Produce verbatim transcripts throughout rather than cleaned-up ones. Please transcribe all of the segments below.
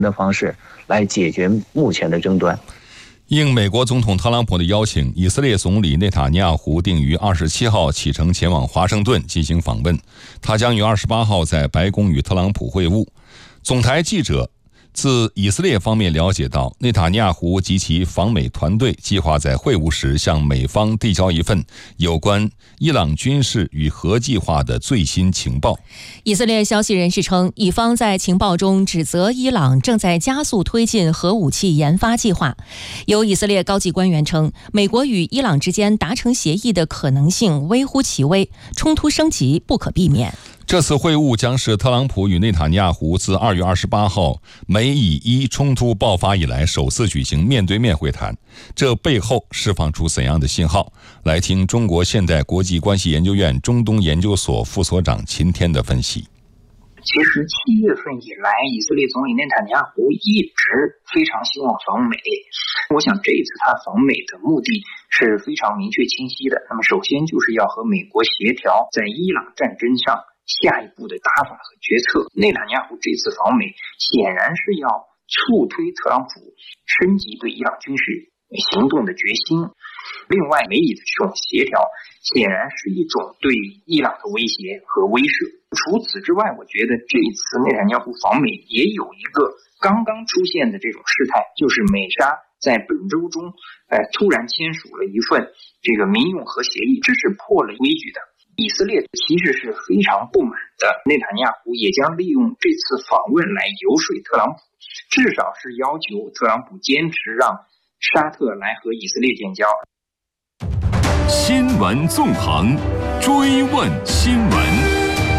的方式来解决目前的争端。 应美国总统特朗普的邀请，以色列总理内塔尼亚胡定于二十七号启程前往华盛顿进行访问，他将于二十八号在白宫与特朗普会晤。总台记者自以色列方面了解到，内塔尼亚胡及其访美团队计划在会晤时向美方递交一份有关伊朗军事与核计划的最新情报。 以色列消息人士称，以方在情报中指责伊朗正在加速推进核武器研发计划。有以色列高级官员称，美国与伊朗之间达成协议的可能性微乎其微，冲突升级不可避免。 这次会晤将是特朗普与内塔尼亚胡自二月二十八号美以伊冲突爆发以来首次举行面对面会谈，这背后释放出怎样的信号？来听中国现代国际关系研究院中东研究所副所长秦天的分析。 其实七月份以来，以色列总理内塔尼亚胡一直非常希望访美。我想这一次他访美的目的是非常明确清晰的。那么首先就是要和美国协调在伊朗战争上下一步的打法和决策。内塔尼亚胡这次访美显然是要促推特朗普升级对伊朗军事行动的决心。另外，美以的这种协调显然是一种对伊朗的威胁和威慑。除此之外，我觉得这一次内塔尼亚胡访美也有一个刚刚出现的这种事态，就是美沙在本周中呃突然签署了一份这个民用核协议，这是破了规矩的。以色列其实是非常不满的，内塔尼亚胡也将利用这次访问来游说特朗普，至少是要求特朗普坚持让沙特来和以色列建交。 新闻纵横，追问新闻。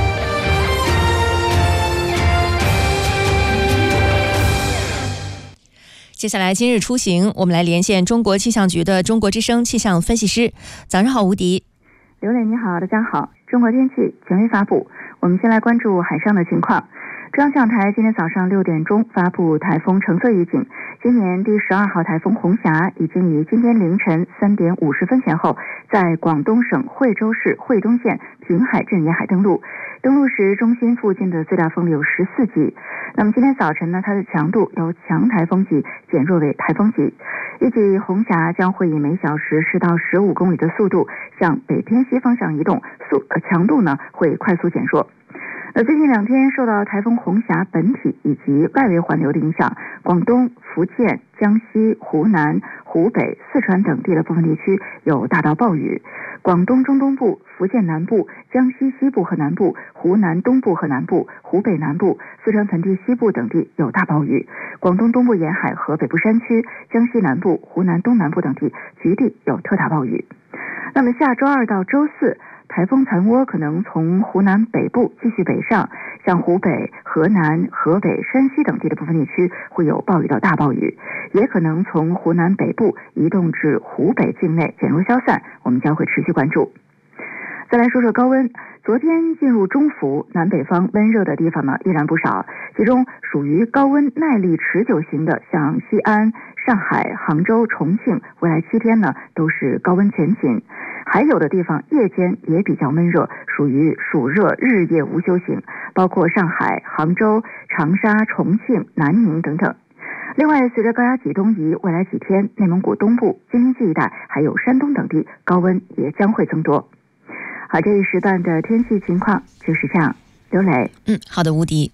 接下来今日出行，我们来连线中国气象局的中国之声气象分析师。早上好，吴迪。 刘磊你好，大家好。中国天气权威发布，我们先来关注海上的情况。中央气象台今天早上六点钟发布台风橙色预警，今年第十二号台风红霞已经于今天凌晨三点五十分前后在广东省惠州市惠东县平海镇沿海登陆。登陆时，中心附近的最大风力有十四级。那么今天早晨呢，它的强度由强台风级减弱为台风级。预计红霞将会以每小时十到十五公里的速度向北偏西方向移动，速呃强度呢会快速减弱。呃，最近两天受到台风红霞本体以及外围环流的影响，广东、福建、江西、湖南、湖北、四川等地的部分地区有大到暴雨。广东中东部、福建南部、江西西部和南部、湖南东部和南部、湖北南部、四川盆地西部等地有大暴雨。广东东部沿海和北部山区、江西南部、湖南东南部等地局地有特大暴雨。那么下周二到周四，台风残涡可能从湖南北部继续北上，像湖北、河南、河北、山西等地的部分地区会有暴雨到大暴雨，也可能从湖南北部移动至湖北境内减弱消散，我们将会持续关注。再来说说高温，昨天进入中伏，南北方温热的地方呢依然不少，其中属于高温耐力持久型的，像西安、上海、杭州、重庆，未来七天呢都是高温全勤。还有的地方夜间也比较闷热，属于暑热日夜无休型，包括上海、杭州、长沙、重庆、南宁等等。另外，随着高压脊东移，未来几天内蒙古东部、京津冀一带还有山东等地高温也将会增多。好，这一时段的天气情况就是这样。刘磊， 嗯，好的，吴迪。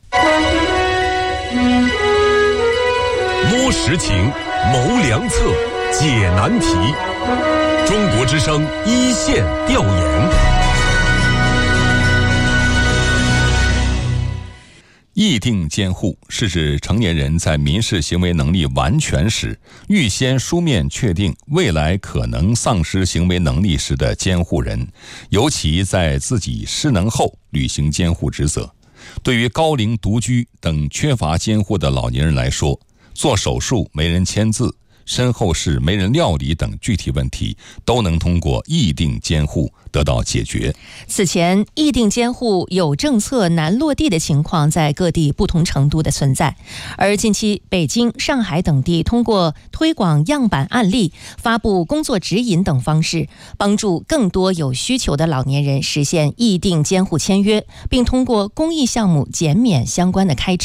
摸实情，谋良策，解难题。中国之声一线调研。 议定监护是指成年人在民事行为能力完全时，预先书面确定未来可能丧失行为能力时的监护人，由其在自己失能后履行监护职责。对于高龄独居等缺乏监护的老年人来说，做手术没人签字，身后事没人料理等具体问题，都能通过议定监护得到解决。 此前，议定监护有政策难落地的情况在各地不同程度的存在，而近期北京、上海等地通过推广样板案例、发布工作指引等方式，帮助更多有需求的老年人实现议定监护签约，并通过公益项目减免相关的开支。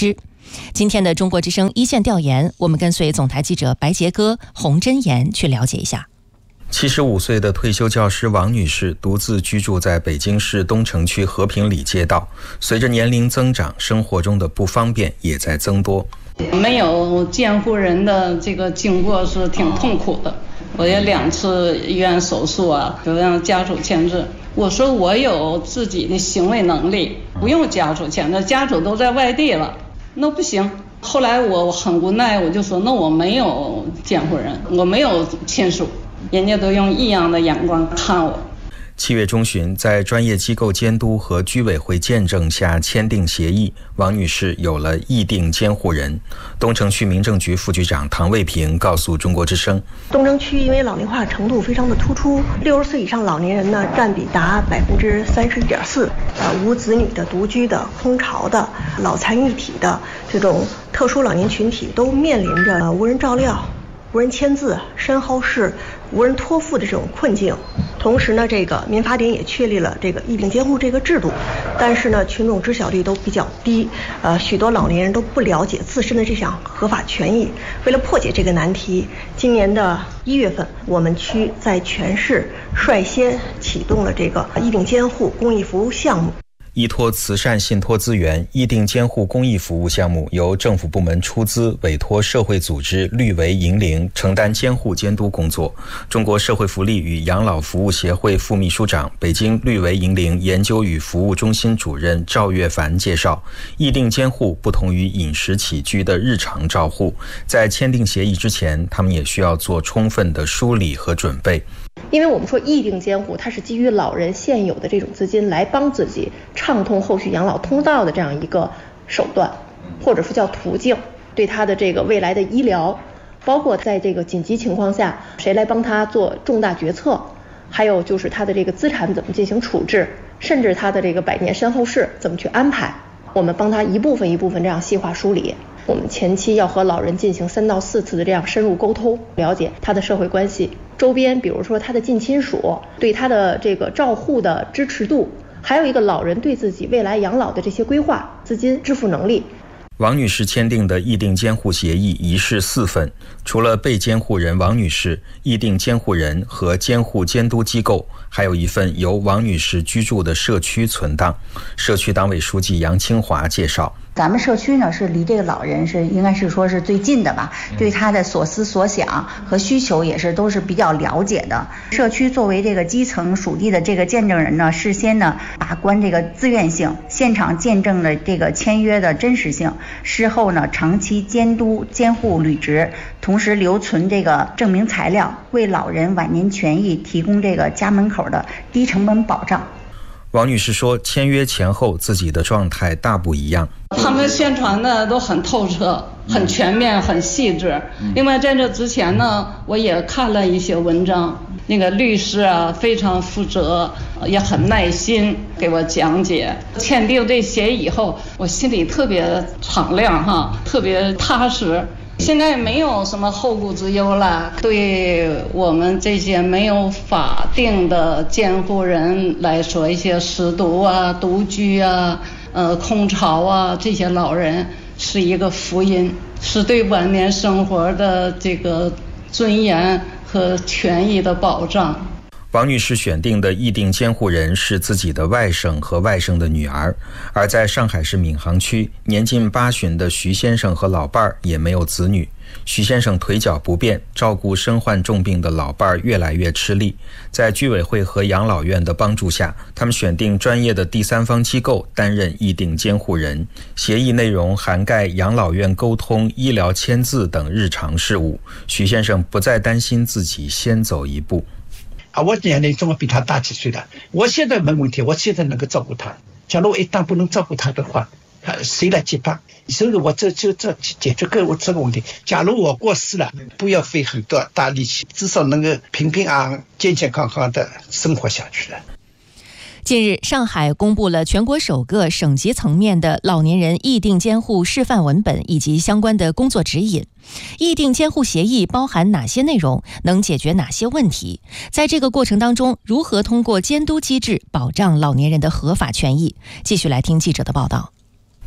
今天的中国之声一线调研，我们跟随总台记者白杰哥、洪真言去了解一下。 七十五岁的退休教师王女士独自居住在北京市东城区和平里街道，随着年龄增长，生活中的不方便也在增多。 没有监护人的这个经过是挺痛苦的，我也两次医院手术啊，都让家属签字。我说我有自己的行为能力，不用家属签字，家属都在外地了，那不行。后来我很无奈，我就说那我没有监护人，我没有亲属，人家都用异样的眼光看我。 七月中旬，在专业机构监督和居委会见证下签订协议，王女士有了议定监护人。东城区民政局副局长唐卫平告诉中国之声， 东城区因为老龄化程度非常的突出，六十岁以上老年人呢占比达百分之三十一点四，呃，无子女的、独居的、空巢的、脑残一体的这种特殊老年群体都面临着、呃、无人照料、无人签字、身后事、无人托付的这种困境。同时呢，这个民法典也确立了这个议定监护这个制度，但是呢，群众知晓率都比较低，呃，许多老年人都不了解自身的这项合法权益。为了破解这个难题，今年的一月份，我们区在全市率先启动了这个议定监护公益服务项目。 依托慈善信托资源，议定监护公益服务项目由政府部门出资，委托社会组织绿为银铃承担监护监督工作。中国社会福利与养老服务协会副秘书长、北京绿为银铃研究与服务中心主任赵月凡介绍，议定监护不同于饮食起居的日常照护，在签订协议之前，他们也需要做充分的梳理和准备。 因为我们说议定监护，它是基于老人现有的这种资金来帮自己畅通后续养老通道的这样一个手段，或者说叫途径，对他的这个未来的医疗，包括在这个紧急情况下谁来帮他做重大决策，还有就是他的这个资产怎么进行处置，甚至他的这个百年身后事怎么去安排，我们帮他一部分一部分这样细化梳理。我们前期要和老人进行三到四次的这样深入沟通，了解他的社会关系周边，比如说他的近亲属对他的这个照护的支持度，还有一个老人对自己未来养老的这些规划、资金支付能力。 王女士签订的议定监护协议一式四份，除了被监护人王女士、议定监护人和监护监督机构，还有一份由王女士居住的社区存档。社区党委书记杨清华介绍， 咱们社区呢是离这个老人是应该是说是最近的吧，对他的所思所想和需求也是都是比较了解的。社区作为这个基层属地的这个见证人呢，事先呢把关这个自愿性，现场见证了这个签约的真实性，事后呢长期监督监护履职，同时留存这个证明材料，为老人晚年权益提供这个家门口的低成本保障。 王女士说，签约前后自己的状态大不一样。 他们宣传的都很透彻、很全面、很细致。另外，在这之前呢，我也看了一些文章，那个律师啊非常负责，也很耐心给我讲解。签订这协议以后，我心里特别敞亮哈，特别踏实。现在没有什么后顾之忧了，对我们这些没有法定的监护人来说，一些失独啊、独居啊、呃空巢啊这些老人是一个福音，是对晚年生活的这个尊严和权益的保障。 王女士选定的议定监护人是自己的外甥和外甥的女儿，而在上海市闵行区，年近八旬的徐先生和老伴儿也没有子女。徐先生腿脚不便，照顾身患重病的老伴儿越来越吃力。在居委会和养老院的帮助下，他们选定专业的第三方机构担任议定监护人。协议内容涵盖养老院沟通、医疗签字等日常事务。徐先生不再担心自己先走一步。 啊，我年龄总比他大几岁了，我现在没问题，我现在能够照顾他。假如我一旦不能照顾他的话，谁来接班？所以我这就这解决个我这个问题。假如我过世了，不要费很多大力气，至少能够平平安安、健健康康的生活下去了。 近日，上海公布了全国首个省级层面的老年人议定监护示范文本以及相关的工作指引。议定监护协议包含哪些内容？能解决哪些问题？在这个过程当中，如何通过监督机制保障老年人的合法权益？继续来听记者的报道。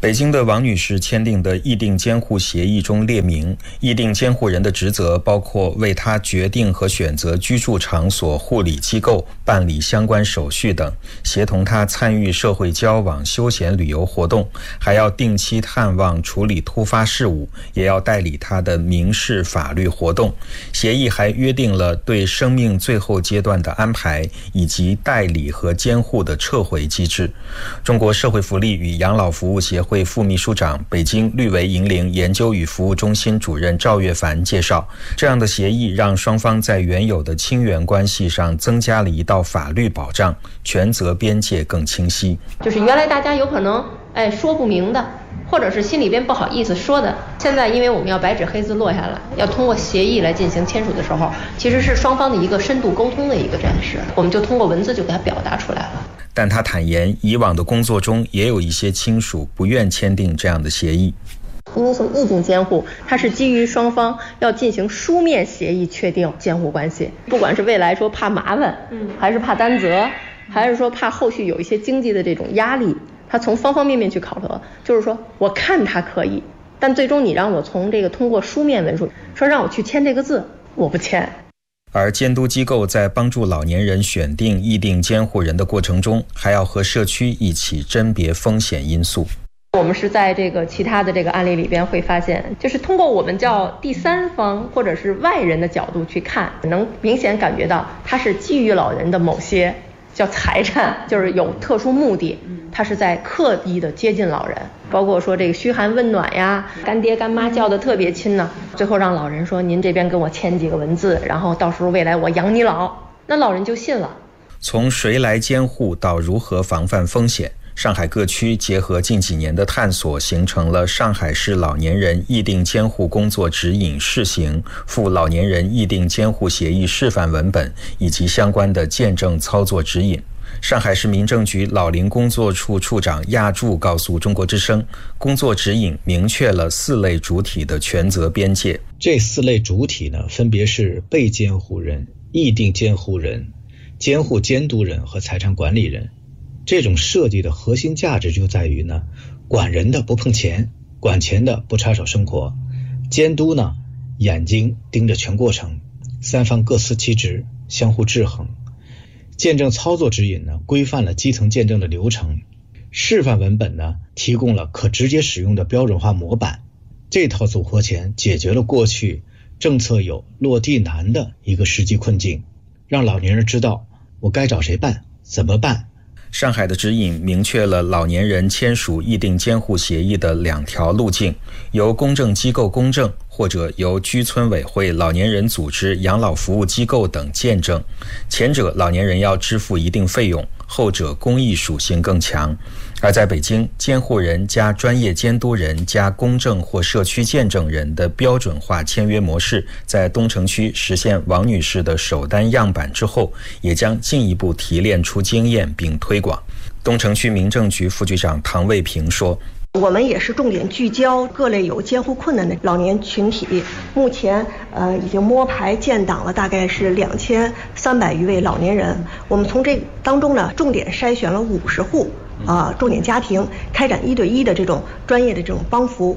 北京的王女士签订的议定监护协议中列明，议定监护人的职责包括为她决定和选择居住场所、护理机构、办理相关手续等，协同她参与社会交往、休闲旅游活动，还要定期探望、处理突发事务，也要代理她的民事法律活动。协议还约定了对生命最后阶段的安排，以及代理和监护的撤回机制。中国社会福利与养老服务协会副秘书长、北京绿维银陵研究与服务中心主任赵月凡介绍，这样的协议让双方在原有的亲缘关系上增加了一道法律保障，权责边界更清晰。 就是原来大家有可能哎说不明的，或者是心里边不好意思说的，现在因为我们要白纸黑字落下来，要通过协议来进行签署的时候，其实是双方的一个深度沟通的一个展示，我们就通过文字就给它表达出来了。 但他坦言，以往的工作中也有一些亲属不愿签订这样的协议。 因为从议定监护，它是基于双方要进行书面协议确定监护关系，不管是未来说怕麻烦，嗯，还是怕担责，还是说怕后续有一些经济的这种压力，他从方方面面去考核，就是说我看他可以，但最终你让我从这个通过书面文书说让我去签这个字，我不签。 而监督机构在帮助老年人选定议定监护人的过程中，还要和社区一起甄别风险因素。 我们是在这个其他的这个案例里边会发现，就是通过我们叫第三方或者是外人的角度去看，能明显感觉到它是基于老人的某些叫财产，就是有特殊目的，他是在刻意的接近老人，包括说这个嘘寒问暖呀，干爹干妈叫的特别亲呢，最后让老人说您这边跟我签几个文字，然后到时候未来我养你老，那老人就信了。 从谁来监护到如何防范风险，上海各区结合近几年的探索，形成了上海市老年人议定监护工作指引试行、赴老年人议定监护协议示范文本以及相关的见证操作指引。上海市民政局老龄工作处处长亚柱告诉中国之声，工作指引明确了四类主体的权责边界。 这四类主体呢，分别是被监护人、议定监护人、监护监督人和财产管理人。这种设计的核心价值就在于呢，管人的不碰钱，管钱的不插手生活，监督呢眼睛盯着全过程，三方各司其职，相互制衡。见证操作指引呢，规范了基层见证的流程，示范文本呢，提供了可直接使用的标准化模板。这套组合拳解决了过去政策有落地难的一个实际困境，让老年人知道我该找谁办，怎么办。 上海的指引明确了老年人签署议定监护协议的两条路径，由公证机构公证，或者由居村委会、老年人组织、养老服务机构等见证。前者老年人要支付一定费用，后者公益属性更强。而在北京，监护人加专业监督人加公证或社区见证人的标准化签约模式，在东城区实现王女士的首单样板之后，也将进一步提炼出经验并推广。东城区民政局副局长唐卫平说， 我们也是重点聚焦各类有监护困难的老年群体，目前呃已经摸排建档了大概是两千三百余位老年人，我们从这当中呢重点筛选了五十户啊、呃、重点家庭，开展一对一的这种专业的这种帮扶。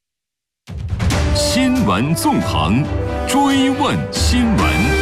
新闻纵横，追问新闻。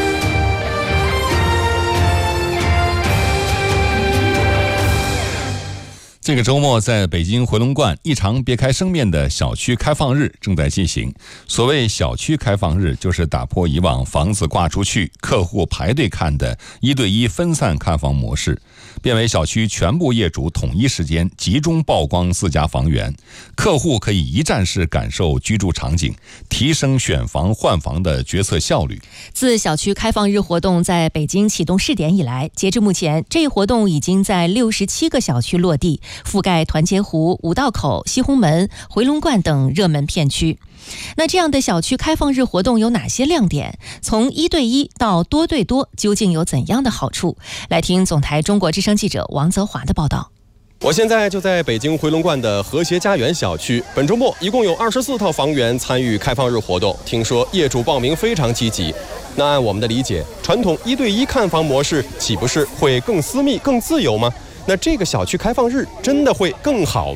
这个周末，在北京回龙观，一场别开生面的小区开放日正在进行。所谓小区开放日，就是打破以往房子挂出去，客户排队看的一对一分散看房模式，变为小区全部业主统一时间集中曝光自家房源，客户可以一站式感受居住场景，提升选房换房的决策效率。 自小区开放日活动在北京启动试点以来，截至目前，这一活动已经在六十七个小区落地，覆盖团结湖、五道口、西红门、回龙观等热门片区。那这样的小区开放日活动有哪些亮点？从一对一到多对多，究竟有怎样的好处？来听总台中国之声记者王泽华的报道。 我现在就在北京回龙观的和谐家园小区，本周末一共有二十四套房源参与开放日活动，听说业主报名非常积极。那按我们的理解，传统一对一看房模式岂不是会更私密、更自由吗？那这个小区开放日真的会更好吗？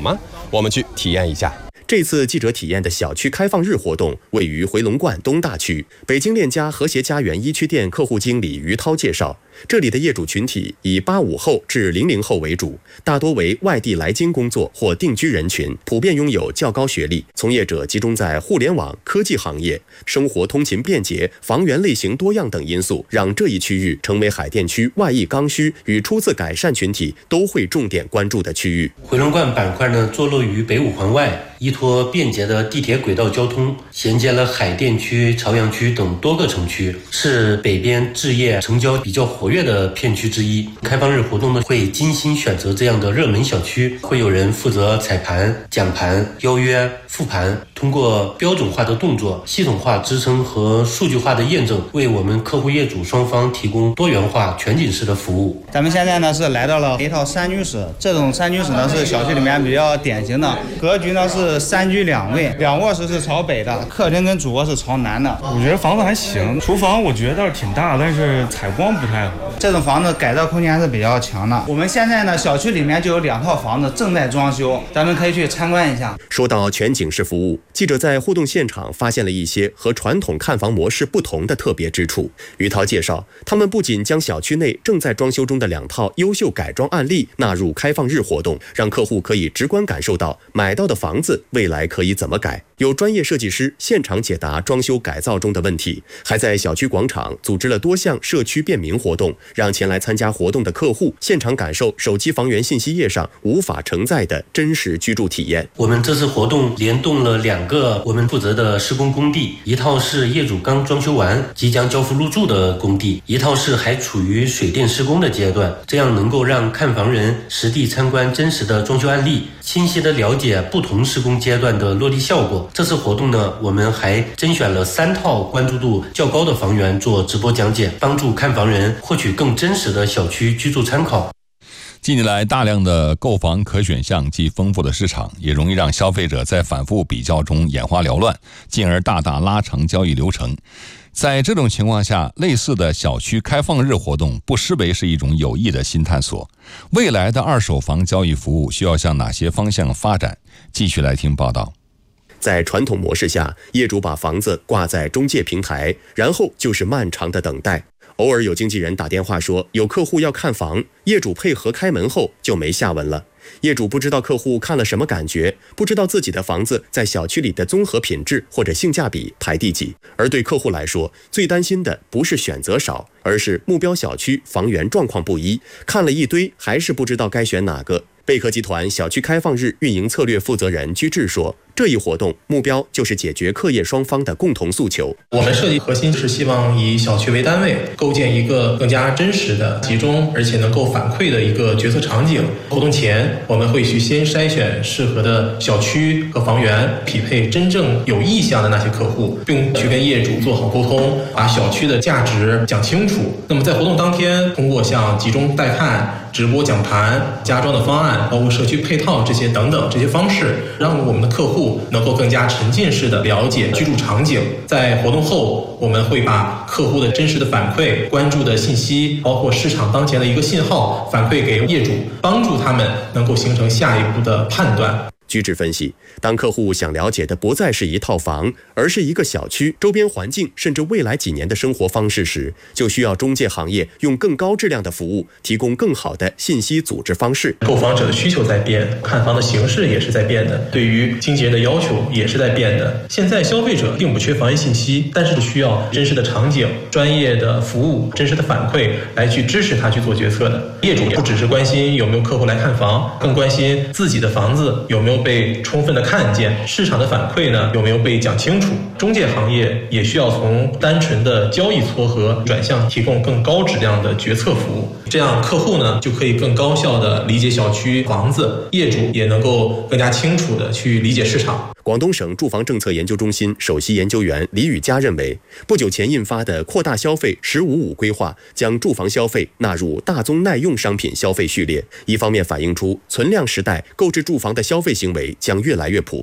我们去体验一下。这次记者体验的小区开放日活动位于回龙观东大区。北京链家和谐家园一区店客户经理于涛介绍，这里的业主群体以八五后至零零后为主，大多为外地来京工作或定居人群，普遍拥有较高学历，从业者集中在互联网、科技行业，生活通勤便捷、房源类型多样等因素，让这一区域成为海淀区外溢刚需与初次改善群体都会重点关注的区域。 回龙观板块呢，坐落于北五环外，依托便捷的地铁轨道交通，衔接了海淀区、朝阳区等多个城区，是北边置业成交比较活跃的片区之一。开放日活动呢，会精心选择这样的热门小区，会有人负责彩盘、讲盘、邀约、复盘，通过标准化的动作、系统化支撑和数据化的验证，为我们客户业主双方提供多元化全景式的服务。 咱们现在呢是来到了一套三居室，这种三居室呢是小区里面比较典型的格局呢是三居两卫，两卧室是朝北的，客厅跟主卧是朝南的。 我觉得房子还行，厨房我觉得倒是挺大，但是采光不太好。 这种房子改造空间还是比较强的。我们现在呢小区里面就有两套房子正在装修，咱们可以去参观一下。 说到全景式服务，记者在互动现场发现了一些和传统看房模式不同的特别之处。于涛介绍，他们不仅将小区内正在装修中的两套优秀改装案例纳入开放日活动，让客户可以直观感受到买到的房子未来可以怎么改，有专业设计师现场解答装修改造中的问题，还在小区广场组织了多项社区便民活动，让前来参加活动的客户现场感受手机房源信息页上无法承载的真实居住体验。 我们这次活动联动了两个我们负责的施工工地，一套是业主刚装修完即将交付入住的工地，一套是还处于水电施工的阶段，这样能够让看房人实地参观真实的装修案例，清晰地了解不同施工阶段的落地效果。这次活动呢，我们还甄选了三套关注度较高的房源做直播讲解，帮助看房人获取更真实的小区居住参考。 近年来，大量的购房可选项及丰富的市场，也容易让消费者在反复比较中眼花缭乱，进而大大拉长交易流程。在这种情况下，类似的小区开放日活动不失为是一种有益的新探索。未来的二手房交易服务需要向哪些方向发展？继续来听报道。 在传统模式下，业主把房子挂在中介平台，然后就是漫长的等待。偶尔有经纪人打电话说有客户要看房，业主配合开门后就没下文了。业主不知道客户看了什么感觉，不知道自己的房子在小区里的综合品质或者性价比排第几。而对客户来说，最担心的不是选择少，而是目标小区房源状况不一，看了一堆还是不知道该选哪个。贝壳集团小区开放日运营策略负责人居志说，这一活动目标就是解决客业双方的共同诉求。 我们设计核心是希望以小区为单位，构建一个更加真实的、集中而且能够反馈的一个决策场景。活动前，我们会去先筛选适合的小区和房源，匹配真正有意向的那些客户，并去跟业主做好沟通，把小区的价值讲清楚。那么在活动当天，通过像集中带看、直播讲盘、家装的方案，包括社区配套这些等等这些方式，让我们的客户能够更加沉浸式的了解居住场景。在活动后，我们会把客户的真实的反馈、关注的信息，包括市场当前的一个信号反馈给业主，帮助他们能够形成下一步的判断。 居志分析，当客户想了解的不再是一套房，而是一个小区、周边环境，甚至未来几年的生活方式时，就需要中介行业用更高质量的服务，提供更好的信息组织方式。 购房者的需求在变，看房的形式也是在变的，对于经纪人的要求也是在变的。现在消费者并不缺房源信息，但是需要真实的场景、专业的服务、真实的反馈来去支持他去做决策的。业主不只是关心有没有客户来看房，更关心自己的房子有没有被充分的看见，市场的反馈呢有没有被讲清楚。中介行业也需要从单纯的交易撮合转向提供更高质量的决策服务，这样客户呢就可以更高效的理解小区房子，业主也能够更加清楚的去理解市场。 广东省住房政策研究中心首席研究员李宇佳认为，不久前印发的扩大消费十五五规划将住房消费纳入大宗耐用商品消费序列，一方面反映出存量时代购置住房的消费行为将越来越普遍，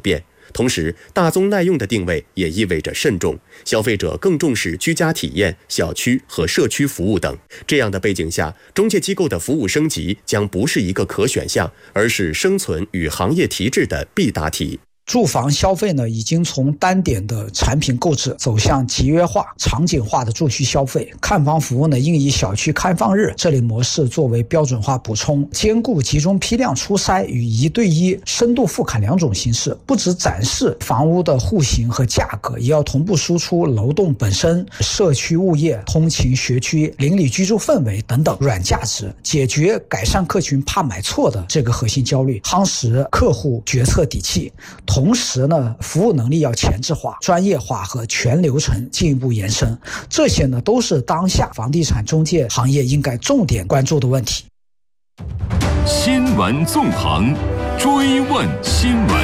同时，大宗耐用的定位也意味着慎重，消费者更重视居家体验、小区和社区服务等。这样的背景下，中介机构的服务升级将不是一个可选项，而是生存与行业体制的必答题。 住房消费呢，已经从单点的产品购置走向集约化、场景化的住区消费。看房服务呢，应以小区开放日这类模式作为标准化补充，兼顾集中批量初筛与一对一深度复勘两种形式。不只展示房屋的户型和价格，也要同步输出楼栋本身、社区物业、通勤学区、邻里居住氛围等等软价值，解决改善客群怕买错的这个核心焦虑，夯实客户决策底气。同时呢，服务能力要前置化、专业化和全流程进一步延伸，这些呢都是当下房地产中介行业应该重点关注的问题。 新闻纵横，追问新闻。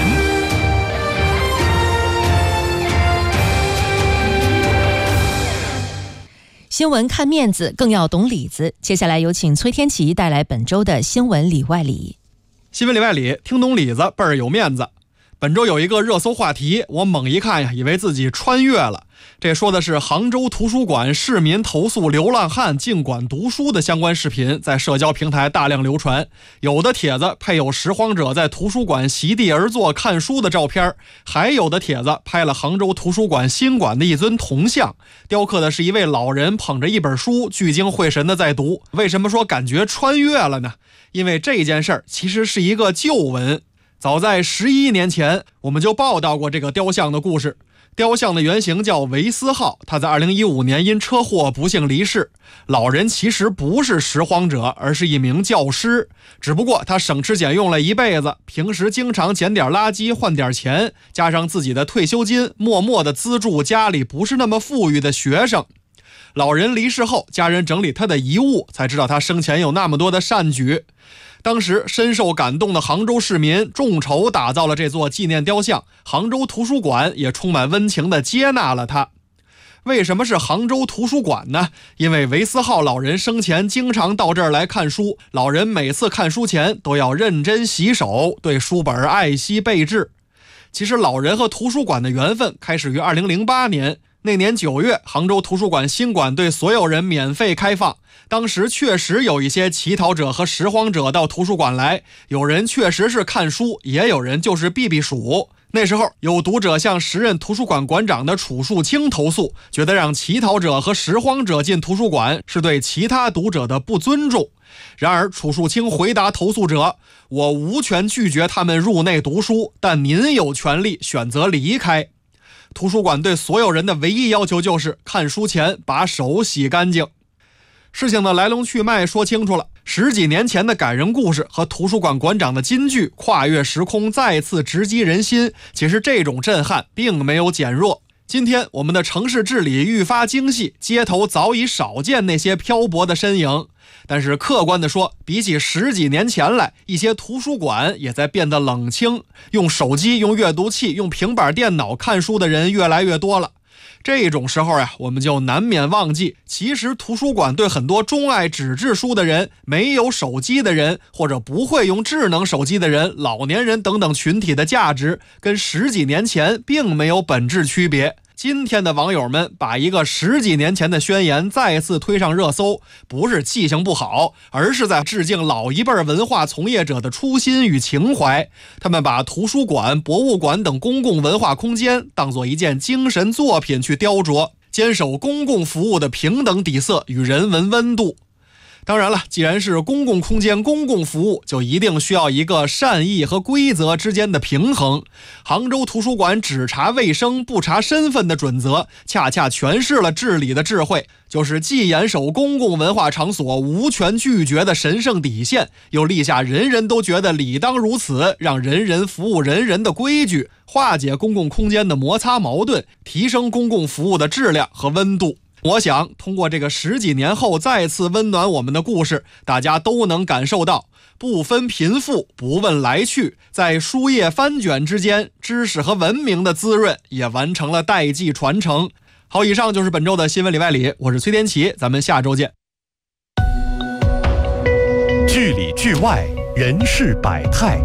新闻看面子，更要懂里子。接下来有请崔天琪带来本周的新闻里外里。 新闻里外里，听懂里子倍儿有面子。本周有一个热搜话题，我猛一看呀，以为自己穿越了。这说的是杭州图书馆市民投诉流浪汉进馆读书的相关视频，在社交平台大量流传。有的帖子配有拾荒者在图书馆席地而坐看书的照片，还有的帖子拍了杭州图书馆新馆的一尊铜像，雕刻的是一位老人捧着一本书，聚精会神的在读。为什么说感觉穿越了呢？因为这件事儿其实是一个旧闻。早在十一年前，我们就报道过这个雕像的故事。雕像的原型叫维斯浩，他在二零一五年因车祸不幸离世。老人其实不是拾荒者，而是一名教师，只不过他省吃俭用了一辈子，平时经常捡点垃圾换点钱，加上自己的退休金，默默地资助家里不是那么富裕的学生。老人离世后，家人整理他的遗物，才知道他生前有那么多的善举。当时深受感动的杭州市民众筹打造了这座纪念雕像，杭州图书馆也充满温情地接纳了他。为什么是杭州图书馆呢？因为维斯浩老人生前经常到这儿来看书，老人每次看书前都要认真洗手，对书本爱惜备至。其实老人和图书馆的缘分开始于二零零八年，那年九月，杭州图书馆新馆对所有人免费开放。当时确实有一些乞讨者和拾荒者到图书馆来，有人确实是看书，也有人就是避避暑。那时候有读者向时任图书馆馆长的楚树清投诉，觉得让乞讨者和拾荒者进图书馆是对其他读者的不尊重。然而楚树清回答投诉者，我无权拒绝他们入内读书，但您有权利选择离开。图书馆对所有人的唯一要求就是看书前把手洗干净。事情的来龙去脉说清楚了，十几年前的感人故事和图书馆馆长的金句跨越时空，再次直击人心。其实这种震撼并没有减弱。今天我们的城市治理愈发精细，街头早已少见那些漂泊的身影。但是客观地说，比起十几年前来，一些图书馆也在变得冷清，用手机、用阅读器、用平板电脑看书的人越来越多了。这种时候呀，我们就难免忘记，其实图书馆对很多钟爱纸质书的人、没有手机的人，或者不会用智能手机的人、老年人等等群体的价值，跟十几年前并没有本质区别。今天的网友们把一个十几年前的宣言再次推上热搜，不是记性不好，而是在致敬老一辈文化从业者的初心与情怀。他们把图书馆、博物馆等公共文化空间当作一件精神作品去雕琢，坚守公共服务的平等底色与人文温度。当然了，既然是公共空间、公共服务，就一定需要一个善意和规则之间的平衡。杭州图书馆只查卫生不查身份的准则，恰恰诠释了治理的智慧，就是既严守公共文化场所无权拒绝的神圣底线，又立下人人都觉得理当如此，让人人服务人人的规矩，化解公共空间的摩擦矛盾，提升公共服务的质量和温度。我想通过这个十几年后再次温暖我们的故事，大家都能感受到不分贫富，不问来去，在书页翻卷之间，知识和文明的滋润也完成了代际传承。好，以上就是本周的新闻里外里，我是崔天琪，咱们下周见。 剧里剧外，人世百态，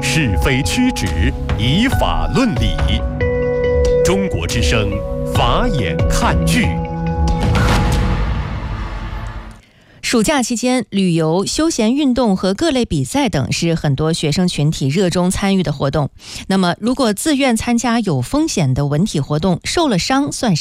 是非曲直，以法论理。中国之声，法眼看剧。 暑假期间，旅游、休闲运动和各类比赛等是很多学生群体热衷参与的活动。那么，如果自愿参加有风险的文体活动，受了伤算